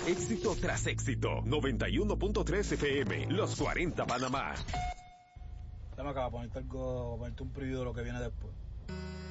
Éxito tras éxito. 91.3 FM, Los 40 Panamá. Dame acá, ponerte un preview de lo que viene después.